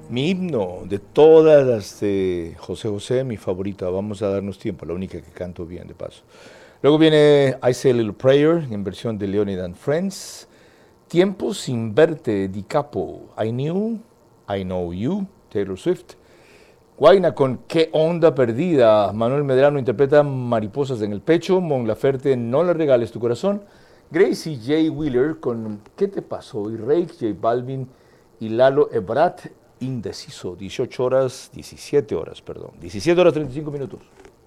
Mi himno de todas las de José José, mi favorita. Vamos a darnos tiempo, la única que canto bien de paso. Luego viene I Say a Little Prayer, en versión de Leonard and Friends. Tiempo sin verte, Di Capo. I Knew, I Know You, Taylor Swift. Guayna con Qué onda perdida. Manuel Medrano interpreta Mariposas en el pecho. Mon Laferte, No le regales tu corazón. Gracie J. Wheeler con ¿Qué te pasó? Y Rake, J Balvin y Lalo Ebrat, Indeciso. 17 horas 35 minutos.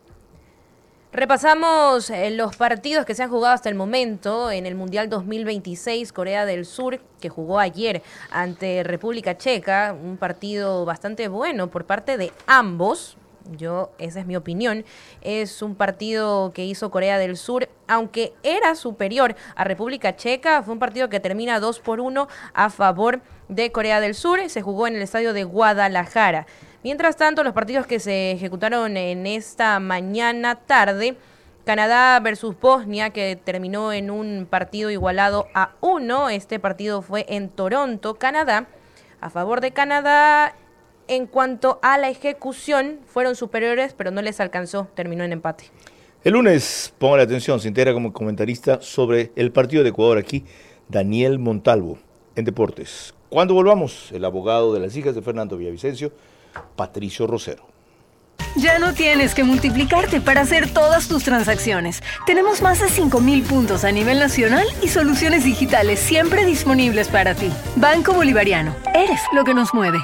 Repasamos los partidos que se han jugado hasta el momento en el Mundial 2026, Corea del Sur, que jugó ayer ante República Checa, un partido bastante bueno por parte de ambos. Esa es mi opinión, es un partido que hizo Corea del Sur, aunque era superior a República Checa, fue un partido que termina 2-1 a favor de Corea del Sur, se jugó en el estadio de Guadalajara. Mientras tanto, los partidos que se ejecutaron en esta mañana tarde, Canadá versus Bosnia, que terminó en un partido igualado a 1, este partido fue en Toronto, Canadá, a favor de Canadá. En cuanto a la ejecución, fueron superiores, pero no les alcanzó, terminó en empate. El lunes, ponga la atención, se integra como comentarista sobre el partido de Ecuador aquí, Daniel Montalvo, en Deportes. Cuando volvamos, el abogado de las hijas de Fernando Villavicencio, Patricio Rosero. Ya no tienes que multiplicarte para hacer todas tus transacciones. Tenemos más de 5,000 puntos a nivel nacional y soluciones digitales siempre disponibles para ti. Banco Bolivariano, eres lo que nos mueve.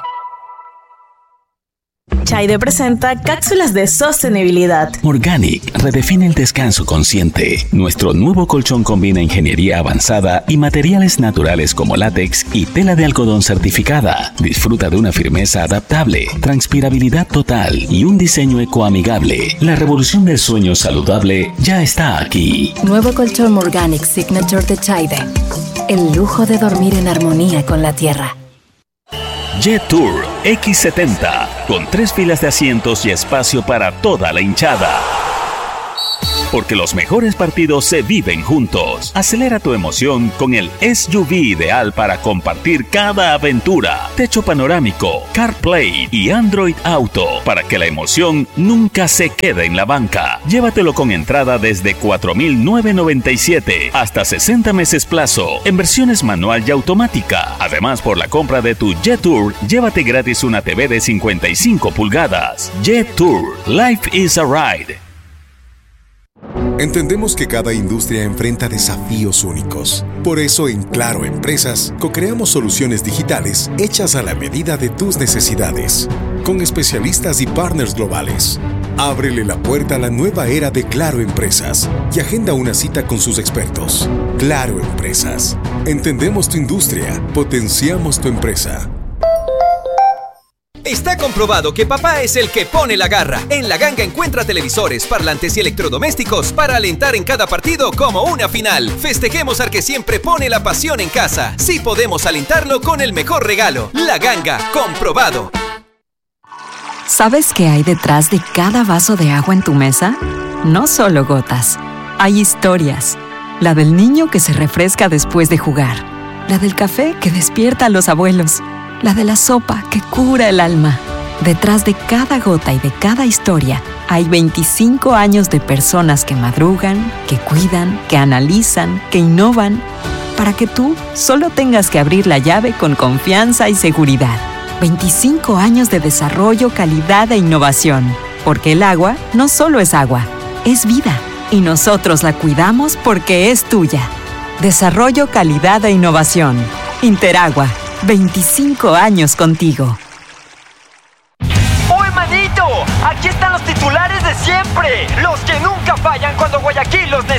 Chaide presenta cápsulas de sostenibilidad. Organic redefine el descanso consciente. Nuestro nuevo colchón combina ingeniería avanzada y materiales naturales como látex y tela de algodón certificada. Disfruta de una firmeza adaptable, transpirabilidad total y un diseño ecoamigable. La revolución del sueño saludable ya está aquí. Nuevo colchón Organic Signature de Chaide. El lujo de dormir en armonía con la tierra. Jet Tour X70, con 3 filas de asientos y espacio para toda la hinchada. Porque los mejores partidos se viven juntos. Acelera tu emoción con el SUV ideal para compartir cada aventura. Techo panorámico, CarPlay y Android Auto para que la emoción nunca se quede en la banca. Llévatelo con entrada desde $4,997 hasta 60 meses plazo en versiones manual y automática. Además, por la compra de tu Jet Tour, llévate gratis una TV de 55 pulgadas. Jet Tour, Life is a Ride. Entendemos que cada industria enfrenta desafíos únicos. Por eso en Claro Empresas co-creamos soluciones digitales hechas a la medida de tus necesidades, con especialistas y partners globales. Ábrele la puerta a la nueva era de Claro Empresas y agenda una cita con sus expertos. Claro Empresas. Entendemos tu industria, potenciamos tu empresa. Está comprobado que papá es el que pone la garra. En La Ganga encuentra televisores, parlantes y electrodomésticos para alentar en cada partido como una final. Festejemos al que siempre pone la pasión en casa. Sí podemos alentarlo con el mejor regalo. La Ganga, comprobado. ¿Sabes qué hay detrás de cada vaso de agua en tu mesa? No solo gotas. Hay historias. La del niño que se refresca después de jugar. La del café que despierta a los abuelos. La de la sopa que cura el alma. Detrás de cada gota y de cada historia hay 25 años de personas que madrugan, que cuidan, que analizan, que innovan, para que tú solo tengas que abrir la llave con confianza y seguridad. 25 años de desarrollo, calidad e innovación. Porque el agua no solo es agua, es vida. Y nosotros la cuidamos porque es tuya. Desarrollo, calidad e innovación. Interagua. 25 años contigo. ¡Oye, manito! Aquí están los titulares de siempre. Los que nunca fallan cuando Guayaquil los necesita.